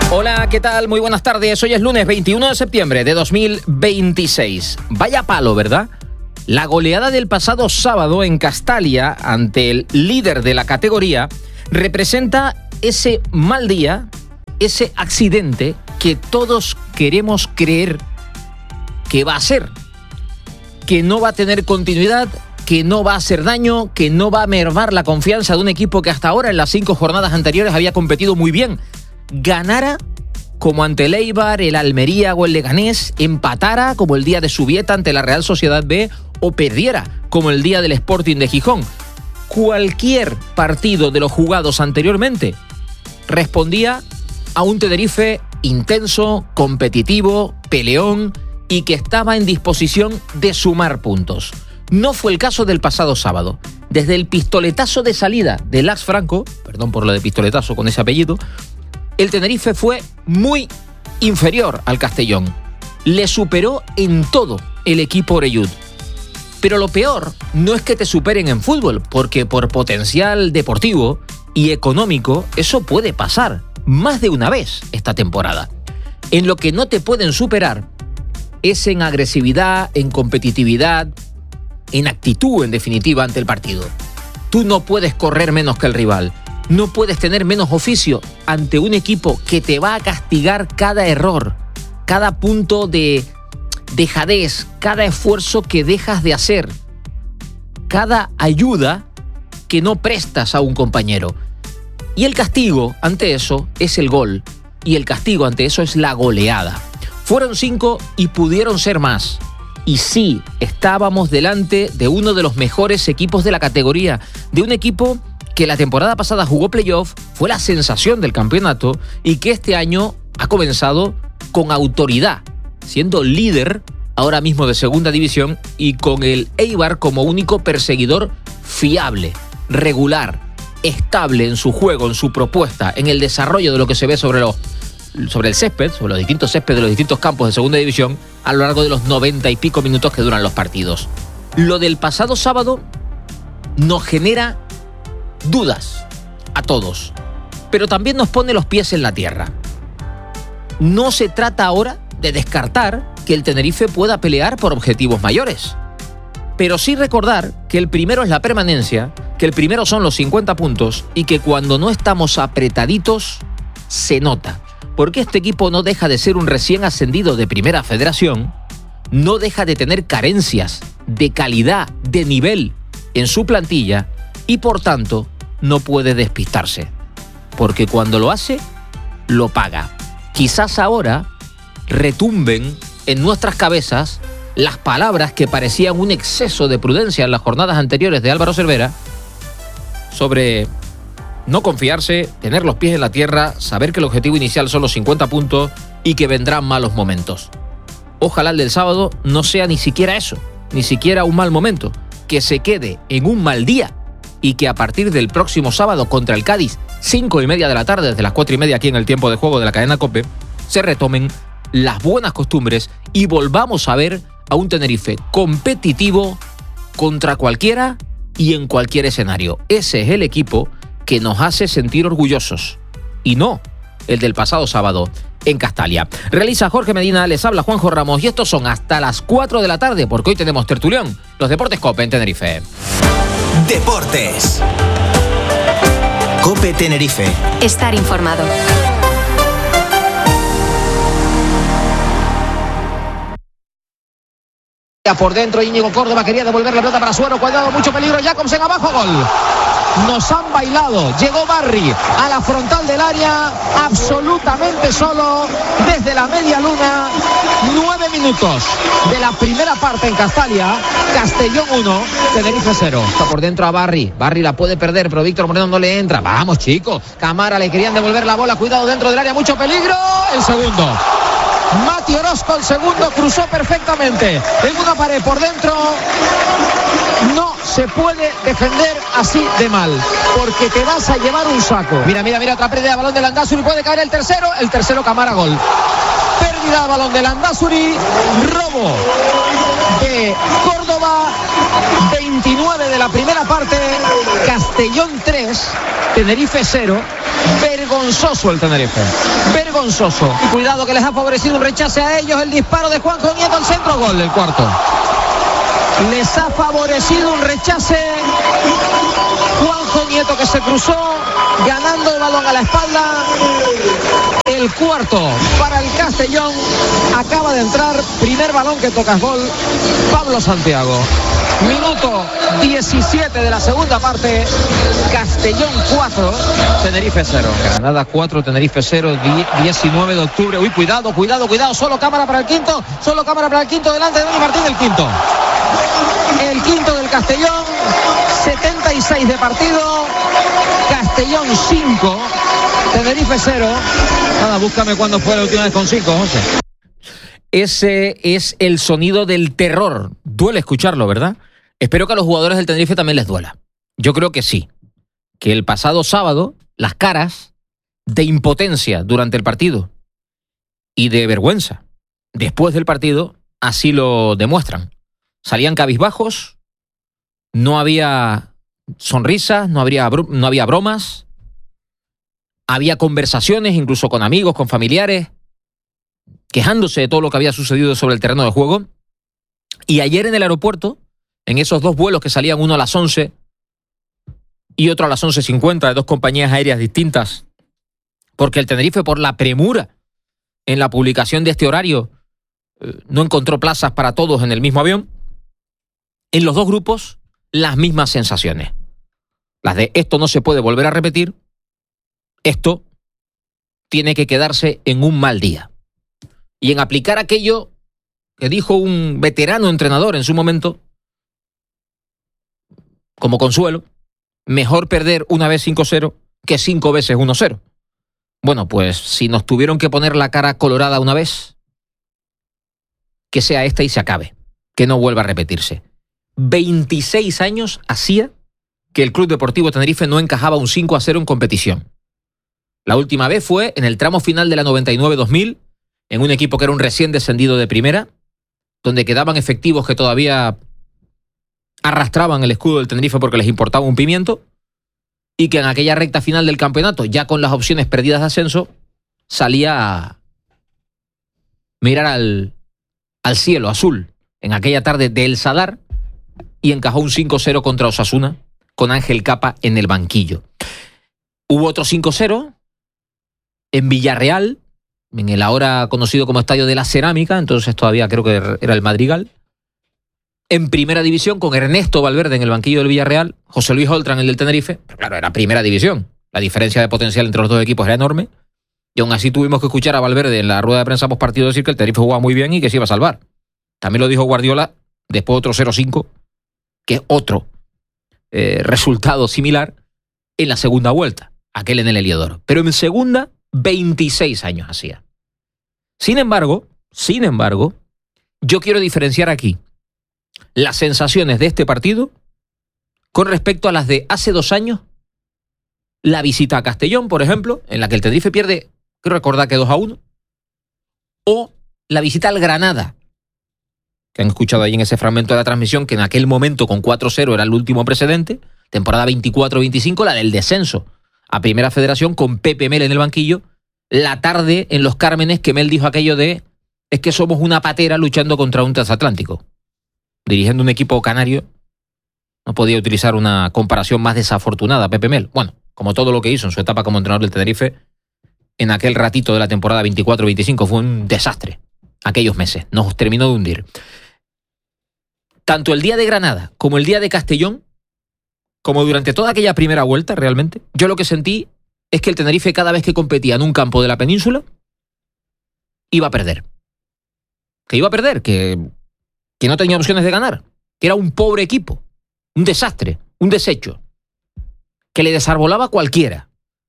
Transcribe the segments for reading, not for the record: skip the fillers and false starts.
Hola, ¿qué tal? Muy buenas tardes. Hoy es lunes 21 de septiembre de 2026. Vaya palo, ¿verdad? La goleada del pasado sábado en Castalia ante el líder de la categoría representa ese mal día, ese accidente que todos queremos creer que va a ser, que no va a tener continuidad, que no va a hacer daño, que no va a mermar la confianza de un equipo que hasta ahora en las 5 jornadas anteriores había competido muy bien. Ganara como ante el Eibar, el Almería o el Leganés, empatara como el día de Subieta ante la Real Sociedad B o perdiera como el día del Sporting de Gijón. Cualquier partido de los jugados anteriormente respondía a un Tenerife intenso, competitivo, peleón y que estaba en disposición de sumar puntos. No fue el caso del pasado sábado. Desde el pistoletazo de salida de Lax Franco, perdón por lo de pistoletazo con ese apellido, el Tenerife fue muy inferior al Castellón. Le superó en todo el equipo oreyud. Pero lo peor no es que te superen en fútbol, porque por potencial deportivo y económico eso puede pasar más de una vez esta temporada. En lo que no te pueden superar es en agresividad, en competitividad, en actitud, en definitiva, ante el partido. Tú no puedes correr menos que el rival. No puedes tener menos oficio ante un equipo que te va a castigar cada error, cada punto de dejadez, cada esfuerzo que dejas de hacer, cada ayuda que no prestas a un compañero. Y el castigo ante eso es el gol, y el castigo ante eso es la goleada. Fueron 5 y pudieron ser más. Y sí, estábamos delante de uno de los mejores equipos de la categoría, de un equipo que la temporada pasada jugó playoff, fue la sensación del campeonato y que este año ha comenzado con autoridad, siendo líder ahora mismo de segunda división y con el Eibar como único perseguidor fiable, regular, estable en su juego, en su propuesta, en el desarrollo de lo que se ve sobre el césped, sobre los distintos céspedes de los distintos campos de segunda división a lo largo de los 90 y pico minutos que duran los partidos. Lo del pasado sábado nos genera dudas a todos, pero también nos pone los pies en la tierra. No se trata ahora de descartar que el Tenerife pueda pelear por objetivos mayores, pero sí recordar que el primero es la permanencia, que el primero son los 50 puntos y que cuando no estamos apretaditos se nota, porque este equipo no deja de ser un recién ascendido de Primera Federación, no deja de tener carencias de calidad, de nivel en su plantilla y por tanto no puede despistarse, porque cuando lo hace, lo paga. Quizás ahora retumben en nuestras cabezas las palabras que parecían un exceso de prudencia en las jornadas anteriores de Álvaro Cervera sobre no confiarse, tener los pies en la tierra, saber que el objetivo inicial son los 50 puntos y que vendrán malos momentos. Ojalá el del sábado no sea ni siquiera eso, ni siquiera un mal momento, que se quede en un mal día y que a partir del próximo sábado contra el Cádiz, 5:30 de la tarde, desde las 4:30 aquí en el tiempo de juego de la cadena COPE, se retomen las buenas costumbres y volvamos a ver a un Tenerife competitivo contra cualquiera y en cualquier escenario. Ese es el equipo que nos hace sentir orgullosos y no el del pasado sábado en Castalia. Realiza Jorge Medina, les habla Juanjo Ramos y estos son hasta las 4 de la tarde porque hoy tenemos tertulión, los Deportes COPE en Tenerife. Deportes. COPE Tenerife. Estar informado. Por dentro Íñigo Córdoba quería devolver la pelota para Suero, cuidado, mucho peligro, Jacobsen abajo, gol. Nos han bailado, llegó Barry a la frontal del área, absolutamente solo, desde la media luna, 9 minutos de la primera parte en Castalia, Castellón 1, Tenerife 0. Está por dentro a Barry la puede perder, pero Víctor Moreno no le entra, vamos chicos, Camara le querían devolver la bola, cuidado dentro del área, mucho peligro, el segundo. Mati Orozco, el segundo, cruzó perfectamente en una pared por dentro. No se puede defender así de mal, porque te vas a llevar un saco. Mira, otra pérdida de balón de Landázuri, puede caer el tercero Camara, gol. Pérdida de balón de Landázuri, robo de Córdoba, 29 de la primera parte, Castellón 3, Tenerife 0. Vergonzoso el Tenerife, vergonzoso. Y cuidado que les ha favorecido un rechace a ellos. El disparo de Juanjo Nieto al centro, gol del cuarto. Les ha favorecido un rechace Juanjo Nieto, que se cruzó ganando el balón a la espalda. El cuarto para el Castellón. Acaba de entrar, primer balón que toca, gol Pablo Santiago. Minuto 17 de la segunda parte. Castellón 4, Tenerife 0. Granada 4, Tenerife 0, 19 de octubre. Uy, cuidado. Solo cámara para el quinto. Delante de Dani Martín, el quinto. El quinto del Castellón. 76 de partido. Castellón 5, Tenerife 0. Nada, búscame cuándo fue la última vez con 5, José. Ese es el sonido del terror. Duele escucharlo, ¿verdad? Espero que a los jugadores del Tenerife también les duela. Yo creo que sí. Que el pasado sábado, las caras de impotencia durante el partido y de vergüenza después del partido así lo demuestran. Salían cabizbajos, no había sonrisas, no había bromas, había conversaciones incluso con amigos, con familiares, quejándose de todo lo que había sucedido sobre el terreno de juego. Y ayer en el aeropuerto, en esos dos vuelos que salían, uno a las 11 y otro a las 11:50, de dos compañías aéreas distintas, porque el Tenerife, por la premura en la publicación de este horario, no encontró plazas para todos en el mismo avión. En los dos grupos, las mismas sensaciones. Las de esto no se puede volver a repetir, esto tiene que quedarse en un mal día. Y en aplicar aquello que dijo un veterano entrenador en su momento, como consuelo, mejor perder una vez 5-0 que 5 veces 1-0. Bueno, pues si nos tuvieron que poner la cara colorada una vez, que sea esta y se acabe, que no vuelva a repetirse. 26 años hacía que el Club Deportivo Tenerife no encajaba un 5-0 en competición. La última vez fue en el tramo final de la 99-2000, en un equipo que era un recién descendido de primera, donde quedaban efectivos que todavía arrastraban el escudo del Tenerife porque les importaba un pimiento, y que en aquella recta final del campeonato, ya con las opciones perdidas de ascenso, salía a mirar al cielo azul en aquella tarde de El Sadar y encajó un 5-0 contra Osasuna con Ángel Capa en el banquillo. Hubo otro 5-0 en Villarreal, en el ahora conocido como Estadio de la Cerámica, entonces todavía creo que era el Madrigal. En primera división, con Ernesto Valverde en el banquillo del Villarreal, José Luis Oltran en el del Tenerife. Pero claro, era primera división. La diferencia de potencial entre los dos equipos era enorme. Y aún así tuvimos que escuchar a Valverde en la rueda de prensa postpartido decir que el Tenerife jugaba muy bien y que se iba a salvar. También lo dijo Guardiola, después otro 0-5, que es otro resultado similar en la segunda vuelta, aquel en el Heliodoro. Pero en segunda, 26 años hacía. Sin embargo, yo quiero diferenciar aquí las sensaciones de este partido con respecto a las de hace 2 años, la visita a Castellón, por ejemplo, en la que el Tenerife pierde, creo recordar que 2-1, o la visita al Granada, que han escuchado ahí en ese fragmento de la transmisión, que en aquel momento con 4-0 era el último precedente, temporada 24-25, la del descenso a Primera Federación, con Pepe Mel en el banquillo, la tarde en Los Cármenes, que Mel dijo aquello de es que somos una patera luchando contra un transatlántico. Dirigiendo un equipo canario, no podía utilizar una comparación más desafortunada, Pepe Mel. Bueno, como todo lo que hizo en su etapa como entrenador del Tenerife, en aquel ratito de la temporada 24-25 fue un desastre. Aquellos meses, nos terminó de hundir. Tanto el día de Granada como el día de Castellón, como durante toda aquella primera vuelta realmente, yo lo que sentí es que el Tenerife cada vez que competía en un campo de la península, iba a perder. Que iba a perder, que no tenía opciones de ganar, que era un pobre equipo, un desastre, un desecho, que le desarbolaba cualquiera.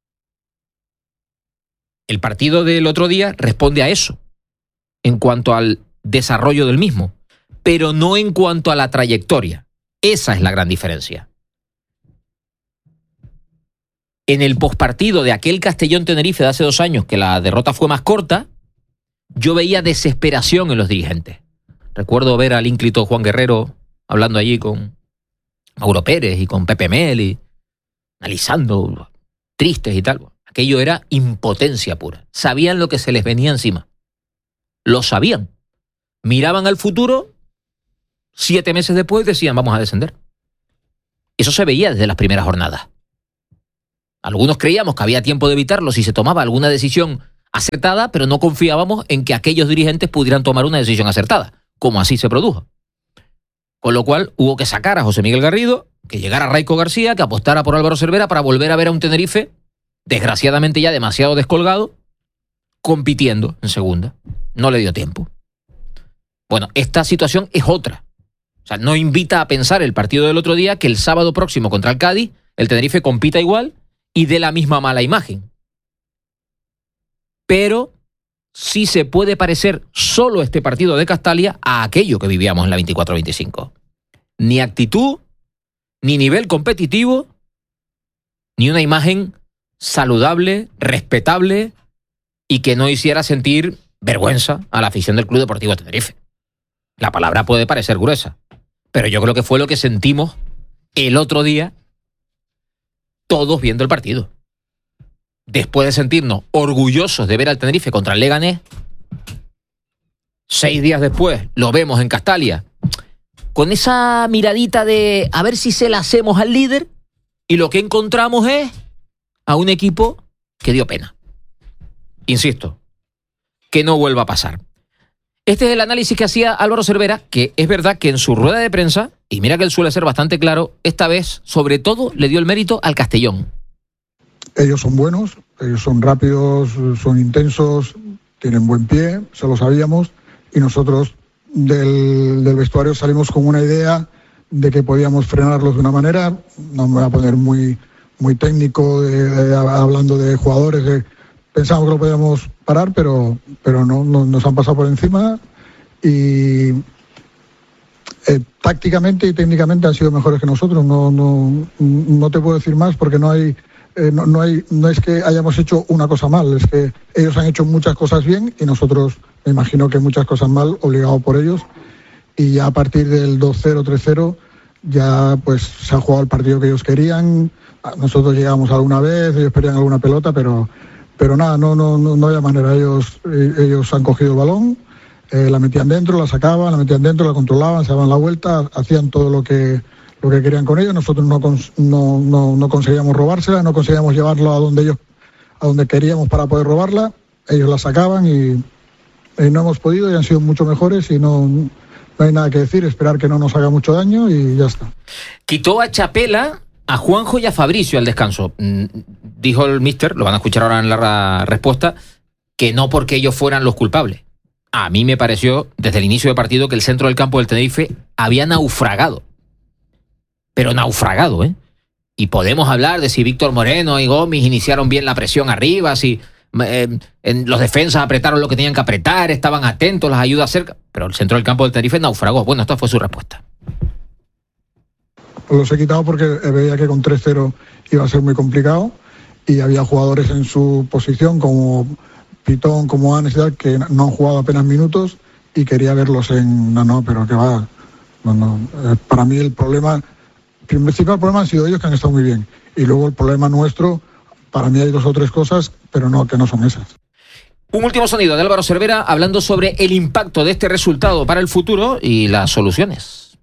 El partido del otro día responde a eso, en cuanto al desarrollo del mismo, pero no en cuanto a la trayectoria. Esa es la gran diferencia. En el pospartido de aquel Castellón-Tenerife de hace 2 años, que la derrota fue más corta, yo veía desesperación en los dirigentes. Recuerdo ver al ínclito Juan Guerrero hablando allí con Mauro Pérez y con Pepe Mel y analizando, tristes y tal. Aquello era impotencia pura. Sabían lo que se les venía encima. Lo sabían. Miraban al futuro, 7 meses después decían, vamos a descender. Eso se veía desde las primeras jornadas. Algunos creíamos que había tiempo de evitarlo si se tomaba alguna decisión acertada, pero no confiábamos en que aquellos dirigentes pudieran tomar una decisión acertada, como así se produjo. Con lo cual hubo que sacar a José Miguel Garrido, que llegara Raico García, que apostara por Álvaro Cervera para volver a ver a un Tenerife, desgraciadamente ya demasiado descolgado, compitiendo en segunda. No le dio tiempo. Bueno, esta situación es otra. O sea, no invita a pensar el partido del otro día que el sábado próximo contra el Cádiz, el Tenerife compita igual y dé la misma mala imagen. Pero sí se puede parecer solo este partido de Castalia a aquello que vivíamos en la 24-25. Ni actitud, ni nivel competitivo, ni una imagen saludable, respetable y que no hiciera sentir vergüenza a la afición del Club Deportivo Tenerife. La palabra puede parecer gruesa, pero yo creo que fue lo que sentimos el otro día todos viendo el partido. Después de sentirnos orgullosos de ver al Tenerife contra el Leganés, 6 días después lo vemos en Castalia, con esa miradita de a ver si se la hacemos al líder, y lo que encontramos es a un equipo que dio pena. Insisto, que no vuelva a pasar. Este es el análisis que hacía Álvaro Cervera, que es verdad que en su rueda de prensa, y mira que él suele ser bastante claro, esta vez, sobre todo, le dio el mérito al Castellón. Ellos son buenos, ellos son rápidos, son intensos, tienen buen pie, se lo sabíamos, y nosotros del vestuario salimos con una idea de que podíamos frenarlos de una manera. No me voy a poner muy técnico hablando de jugadores, pensábamos que lo podíamos parar, pero no nos han pasado por encima y tácticamente y técnicamente han sido mejores que nosotros. No te puedo decir más porque no es que hayamos hecho una cosa mal, es que ellos han hecho muchas cosas bien y nosotros, me imagino que muchas cosas mal, obligados por ellos, y ya a partir del 2-0, 3-0 ya pues se ha jugado el partido que ellos querían. Nosotros llegamos alguna vez, ellos perdían alguna pelota, pero nada, no había manera. Ellos han cogido el balón, la metían dentro, la sacaban, la metían dentro, la controlaban, se daban la vuelta, hacían todo lo que querían con ellos. Nosotros no conseguíamos robársela, no conseguíamos llevarlo a donde queríamos para poder robarla. Ellos la sacaban y no hemos podido, y han sido mucho mejores y no hay nada que decir, esperar que no nos haga mucho daño y ya está. Quitó a Chapela, a Juanjo y a Fabricio al descanso. Dijo el míster, lo van a escuchar ahora en la respuesta, que no porque ellos fueran los culpables. A mí me pareció, desde el inicio del partido, que el centro del campo del Tenerife había naufragado. Pero naufragado, ¿eh? Y podemos hablar de si Víctor Moreno y Gómez iniciaron bien la presión arriba, si los defensas apretaron lo que tenían que apretar, estaban atentos, las ayudas cerca. Pero el centro del campo del Tenerife naufragó. Bueno, esta fue su respuesta. Los he quitado porque veía que con 3-0 iba a ser muy complicado y había jugadores en su posición como Pitón, como Anes, que no han jugado apenas minutos y quería verlos en... pero que va... Para mí el principal problema han sido ellos, que han estado muy bien, y luego el problema nuestro, para mí hay 2 o 3 cosas, pero que no son esas. Un último sonido de Álvaro Cervera hablando sobre el impacto de este resultado para el futuro y las soluciones.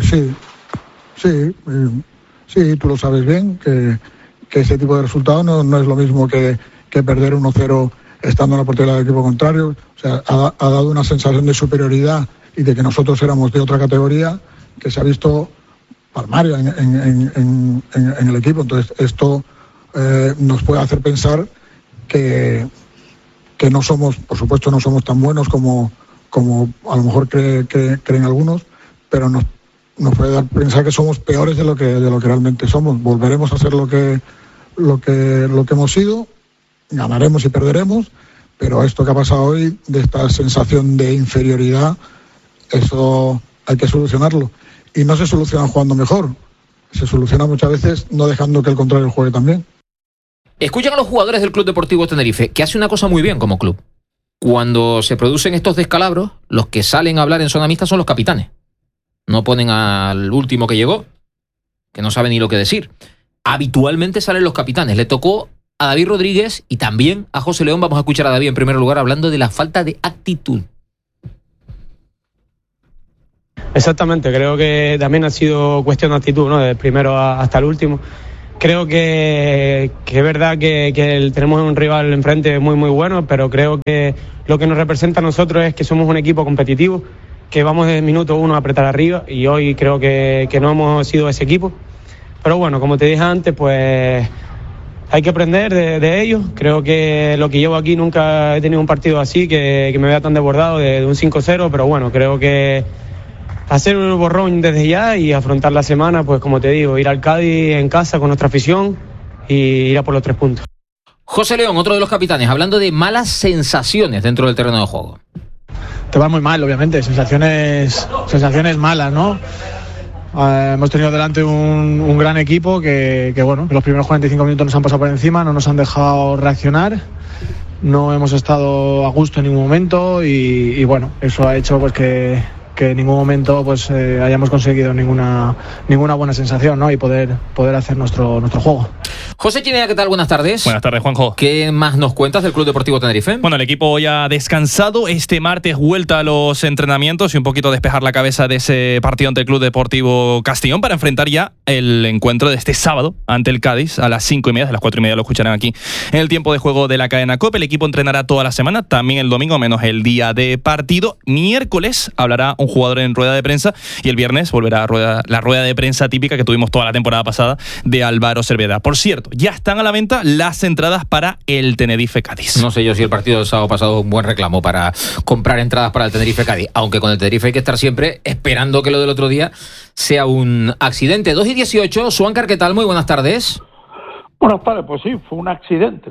Sí, tú lo sabes bien, que ese tipo de resultado no es lo mismo que perder 1-0 estando en la portería del equipo contrario. O sea, ha dado una sensación de superioridad y de que nosotros éramos de otra categoría que se ha visto palmaria en el equipo. Entonces esto nos puede hacer pensar que no somos, por supuesto no somos tan buenos como a lo mejor creen algunos, pero nos puede dar pensar que somos peores de lo que realmente somos. Volveremos a ser lo que hemos sido, ganaremos y perderemos, pero esto que ha pasado hoy, de esta sensación de inferioridad, eso hay que solucionarlo. Y no se soluciona jugando mejor, se soluciona muchas veces no dejando que el contrario juegue también. Escuchan a los jugadores del Club Deportivo Tenerife, que hace una cosa muy bien como club. Cuando se producen estos descalabros, los que salen a hablar en zona mixta son los capitanes. No ponen al último que llegó, que no sabe ni lo que decir. Habitualmente salen los capitanes. Le tocó a David Rodríguez y también a José León. Vamos a escuchar a David en primer lugar hablando de la falta de actitud. Exactamente, creo que también ha sido cuestión de actitud, ¿no? Del primero hasta el último. Creo que es verdad que tenemos un rival enfrente muy muy bueno, pero creo que lo que nos representa a nosotros es que somos un equipo competitivo, que vamos desde el minuto 1 a apretar arriba, y hoy creo que no hemos sido ese equipo. Pero bueno, como te dije antes, pues hay que aprender de ellos. Creo que lo que llevo aquí, nunca he tenido un partido así que me vea tan desbordado de un 5-0, pero bueno, creo que hacer un borrón desde ya y afrontar la semana, pues como te digo, ir al Cádiz en casa con nuestra afición y ir a por los 3 puntos. José León, otro de los capitanes, hablando de malas sensaciones dentro del terreno de juego. Te va muy mal, obviamente, sensaciones malas, ¿no? Hemos tenido delante un gran equipo que bueno, que los primeros 45 minutos nos han pasado por encima, no nos han dejado reaccionar, no hemos estado a gusto en ningún momento y bueno, eso ha hecho pues que en ningún momento pues hayamos conseguido ninguna buena sensación, ¿no? Y poder hacer nuestro juego. José Chinea, ¿qué tal? Buenas tardes. Buenas tardes, Juanjo. ¿Qué más nos cuentas del Club Deportivo Tenerife? Bueno, el equipo ya ha descansado. Este martes vuelta a los entrenamientos y un poquito despejar la cabeza de ese partido ante el Club Deportivo Castellón para enfrentar ya el encuentro de este sábado ante el Cádiz a las 5:30, de las 4:30 lo escucharán aquí en el tiempo de juego de la cadena COPE. El equipo entrenará toda la semana, también el domingo, menos el día de partido. Miércoles hablará un jugador en rueda de prensa y el viernes volverá a la rueda de prensa típica que tuvimos toda la temporada pasada de Álvaro Cervera. Por cierto, ya están a la venta las entradas para el Tenerife-Cádiz. No sé yo si el partido del sábado pasado es un buen reclamo para comprar entradas para el Tenerife-Cádiz, aunque con el Tenerife hay que estar siempre esperando que lo del otro día sea un accidente. 2:18, Suáncar, ¿qué tal? Muy buenas tardes. Buenas tardes, pues sí, fue un accidente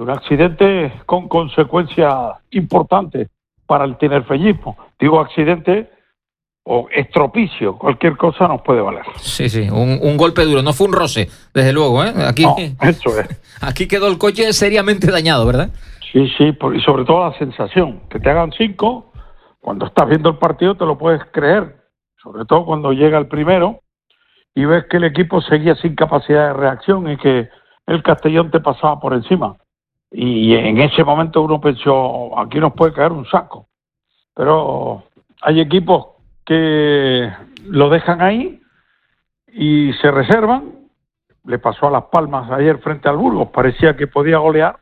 con consecuencias importantes para el tinerfeñismo. Digo accidente o estropicio, cualquier cosa nos puede valer. Sí, un golpe duro, no fue un roce, desde luego, ¿eh? Aquí, no, eso es. Aquí quedó el coche seriamente dañado, ¿verdad? Sí, y sobre todo la sensación, que te hagan 5, cuando estás viendo el partido te lo puedes creer, sobre todo cuando llega el primero y ves que el equipo seguía sin capacidad de reacción y que el Castellón te pasaba por encima. Y en ese momento uno pensó, aquí nos puede caer un saco. Pero hay equipos que lo dejan ahí y se reservan. Le pasó a Las Palmas ayer frente al Burgos, parecía que podía golear,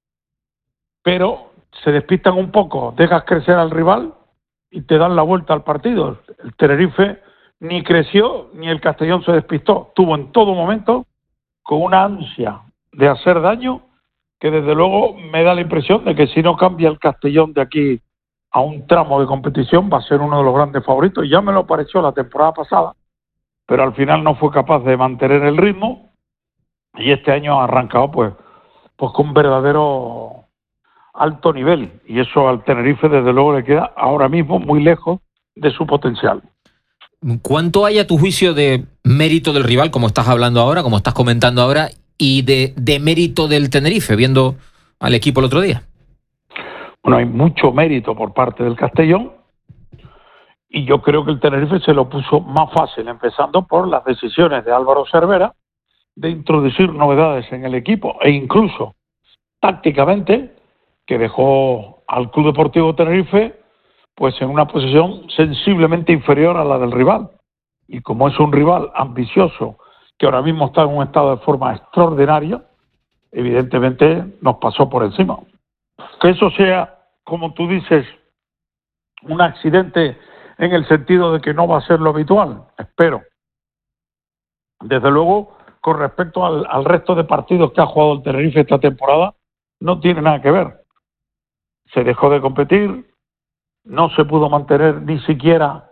pero se despistan un poco, dejas crecer al rival y te dan la vuelta al partido. El Tenerife ni creció ni el Castellón se despistó, estuvo en todo momento con una ansia de hacer daño que desde luego me da la impresión de que si no cambia el Castellón de aquí a un tramo de competición va a ser uno de los grandes favoritos. Ya me lo pareció la temporada pasada, pero al final no fue capaz de mantener el ritmo y este año ha arrancado pues con un verdadero alto nivel y eso al Tenerife desde luego le queda ahora mismo muy lejos de su potencial. ¿Cuánto hay a tu juicio de mérito del rival, como estás hablando ahora, como estás comentando ahora, y de mérito del Tenerife, viendo al equipo el otro día? Bueno, hay mucho mérito por parte del Castellón y yo creo que el Tenerife se lo puso más fácil, empezando por las decisiones de Álvaro Cervera de introducir novedades en el equipo e incluso tácticamente que dejó al Club Deportivo Tenerife pues en una posición sensiblemente inferior a la del rival. Y como es un rival ambicioso que ahora mismo está en un estado de forma extraordinario, evidentemente nos pasó por encima. Que eso sea, como tú dices, un accidente en el sentido de que no va a ser lo habitual, espero. Desde luego, con respecto al resto de partidos que ha jugado el Tenerife esta temporada, no tiene nada que ver. Se dejó de competir, no se pudo mantener ni siquiera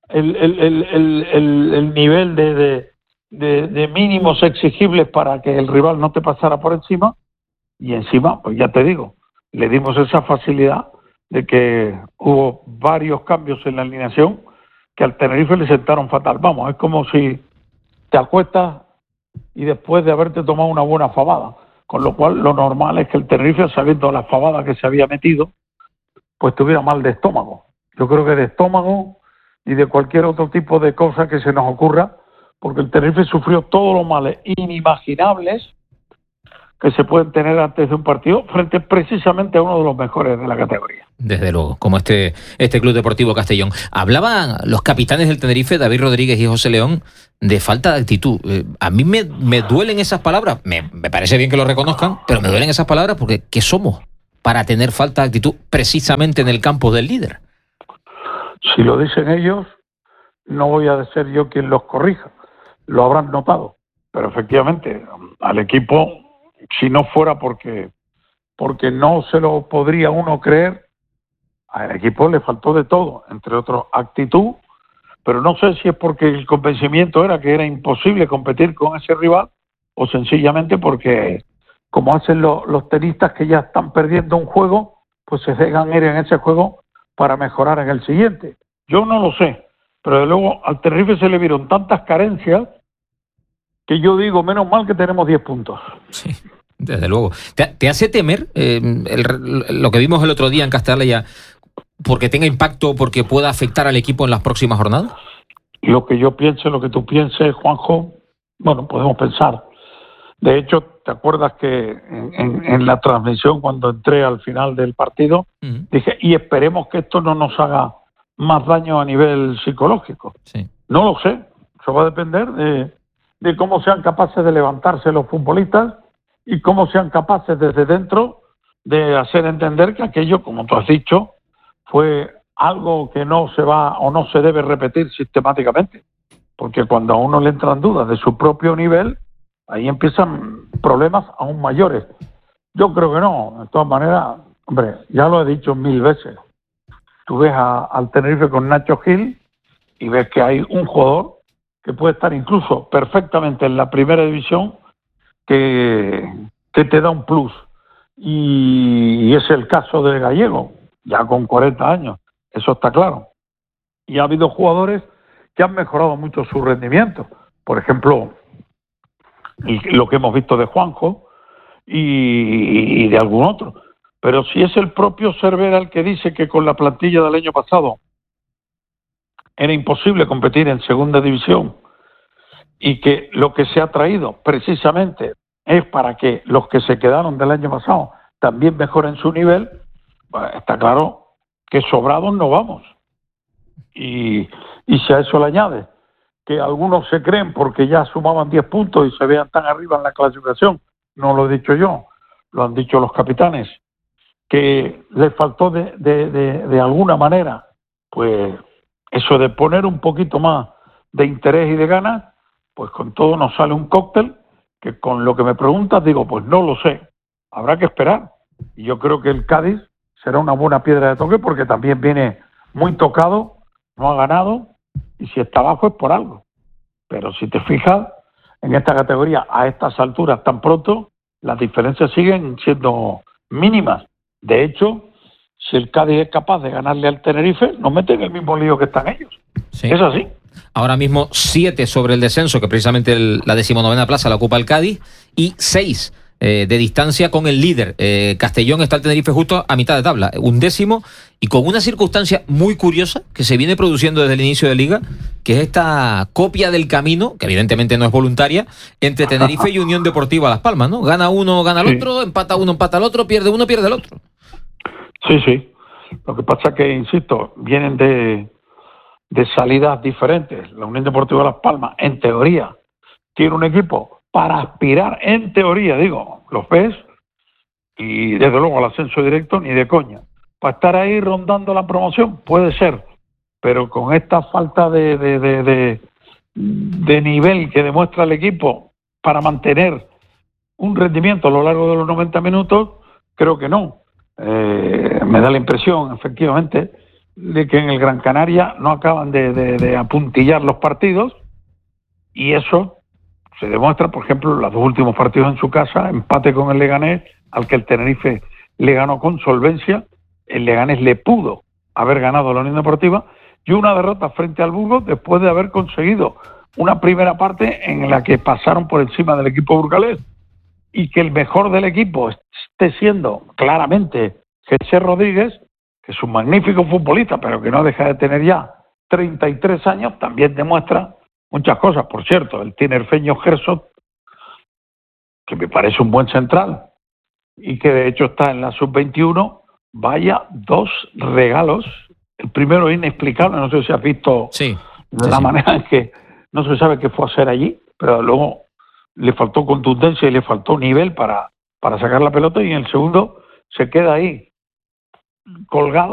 el nivel de mínimos exigibles para que el rival no te pasara por encima, y encima, pues ya te digo, le dimos esa facilidad de que hubo varios cambios en la alineación que al Tenerife le sentaron fatal. Vamos, es como si te acuestas y después de haberte tomado una buena fabada, con lo cual lo normal es que el Tenerife, sabiendo la fabada que se había metido, pues tuviera mal de estómago. Yo creo que de estómago y de cualquier otro tipo de cosa que se nos ocurra, porque el Tenerife sufrió todos los males inimaginables que se pueden tener antes de un partido frente precisamente a uno de los mejores de la categoría. Desde luego, como este Club Deportivo Castellón. Hablaban los capitanes del Tenerife, David Rodríguez y José León, de falta de actitud. A mí me duelen esas palabras, me parece bien que lo reconozcan, pero me duelen esas palabras porque ¿qué somos para tener falta de actitud precisamente en el campo del líder? Si lo dicen ellos, no voy a ser yo quien los corrija, lo habrán notado, pero efectivamente al equipo, si no fuera porque no se lo podría uno creer, al equipo le faltó de todo, entre otros actitud, pero no sé si es porque el convencimiento era que era imposible competir con ese rival o sencillamente porque, como hacen los tenistas que ya están perdiendo un juego, pues se dejan ir en ese juego para mejorar en el siguiente. Yo no lo sé, pero de luego al Tenerife se le vieron tantas carencias que yo digo, menos mal que tenemos 10 puntos. Sí, desde luego. ¿Te hace temer lo que vimos el otro día en Castalla, porque tenga impacto, porque pueda afectar al equipo en las próximas jornadas? Lo que yo piense, lo que tú pienses, Juanjo, bueno, podemos pensar. De hecho, ¿te acuerdas que en la transmisión, cuando entré al final del partido, dije, y esperemos que esto no nos haga más daño a nivel psicológico? Sí. No lo sé. Eso va a depender de cómo sean capaces de levantarse los futbolistas y cómo sean capaces desde dentro de hacer entender que aquello, como tú has dicho, fue algo que no se va o no se debe repetir sistemáticamente. Porque cuando a uno le entran dudas de su propio nivel, ahí empiezan problemas aún mayores. Yo creo que no. De todas maneras, hombre, ya lo he dicho 1000 veces. Tú ves al Tenerife con Nacho Gil y ves que hay un jugador que puede estar incluso perfectamente en la primera división que te da un plus. Y es el caso de Gallego, ya con 40 años, eso está claro. Y ha habido jugadores que han mejorado mucho su rendimiento. Por ejemplo, lo que hemos visto de Juanjo y de algún otro. Pero si es el propio Cervera el que dice que con la plantilla del año pasado era imposible competir en segunda división y que lo que se ha traído precisamente es para que los que se quedaron del año pasado también mejoren su nivel, pues está claro que sobrados no vamos. Y si a eso le añade que algunos se creen porque ya sumaban 10 puntos y se vean tan arriba en la clasificación, no lo he dicho yo, lo han dicho los capitanes, que les faltó de alguna manera, pues eso de poner un poquito más de interés y de ganas, pues con todo nos sale un cóctel que con lo que me preguntas digo, pues no lo sé, habrá que esperar. Y yo creo que el Cádiz será una buena piedra de toque porque también viene muy tocado, no ha ganado, y si está abajo es por algo. Pero si te fijas, en esta categoría, a estas alturas tan pronto, las diferencias siguen siendo mínimas. De hecho, si el Cádiz es capaz de ganarle al Tenerife, nos mete en el mismo lío que están ellos. Sí. Es así. Ahora mismo 7 sobre el descenso, que precisamente la 19ª plaza la ocupa el Cádiz, y 6 de distancia con el líder. Castellón, está el Tenerife justo a mitad de tabla, 11º, y con una circunstancia muy curiosa que se viene produciendo desde el inicio de Liga, que es esta copia del camino, que evidentemente no es voluntaria, entre Tenerife y Unión Deportiva Las Palmas, ¿no? Gana uno, gana el otro, empata uno, empata el otro, pierde uno, pierde el otro. Sí, sí. Lo que pasa es que, insisto, vienen de salidas diferentes. La Unión Deportiva Las Palmas, en teoría, tiene un equipo para aspirar, en teoría, digo, los ves, y desde luego al ascenso directo ni de coña. Para estar ahí rondando la promoción, puede ser, pero con esta falta de nivel que demuestra el equipo para mantener un rendimiento a lo largo de los 90 minutos, creo que no. Me da la impresión, efectivamente, de que en el Gran Canaria no acaban de apuntillar los partidos, y eso se demuestra, por ejemplo, los 2 últimos partidos en su casa, empate con el Leganés, al que el Tenerife le ganó con solvencia. El Leganés le pudo haber ganado a la Unión Deportiva, y una derrota frente al Burgos después de haber conseguido una primera parte en la que pasaron por encima del equipo burgalés, y que el mejor del equipo esté siendo claramente José Rodríguez, que es un magnífico futbolista, pero que no deja de tener ya 33 años, también demuestra muchas cosas. Por cierto, el tinerfeño Herzog, que me parece un buen central, y que de hecho está en la sub-21, vaya 2 regalos. El primero es inexplicable, no sé si has visto la manera en que no se sabe qué fue a hacer allí, pero luego le faltó contundencia y le faltó nivel para sacar la pelota, y en el segundo se queda ahí colgado